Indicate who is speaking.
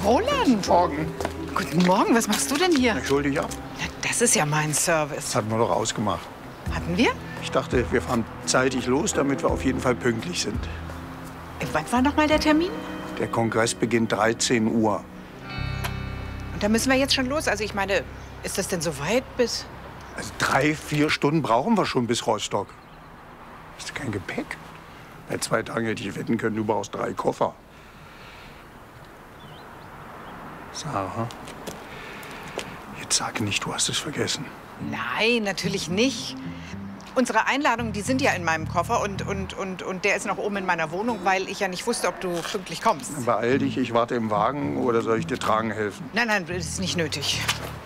Speaker 1: Roland!
Speaker 2: Morgen.
Speaker 1: Guten Morgen, was machst du denn hier?
Speaker 2: Ich hol dich ab.
Speaker 1: Na, das ist ja mein Service.
Speaker 2: Das hatten wir doch ausgemacht.
Speaker 1: Hatten wir?
Speaker 2: Ich dachte, wir fahren zeitig los, damit wir auf jeden Fall pünktlich sind.
Speaker 1: Wann war noch mal der Termin?
Speaker 2: Der Kongress beginnt 13 Uhr.
Speaker 1: Und da müssen wir jetzt schon los. Also ich meine, ist das denn so weit bis...
Speaker 2: Also 3, 4 Stunden brauchen wir schon bis Rostock. Hast du kein Gepäck? Bei 2 Tagen hätte ich wetten können, du brauchst 3 Koffer. Sarah, jetzt sag nicht, du hast es vergessen.
Speaker 1: Nein, natürlich nicht. Unsere Einladungen, die sind ja in meinem Koffer und der ist noch oben in meiner Wohnung, weil ich ja nicht wusste, ob du pünktlich kommst.
Speaker 2: Beeil dich, ich warte im Wagen oder soll ich dir tragen helfen?
Speaker 1: Nein, das ist nicht nötig.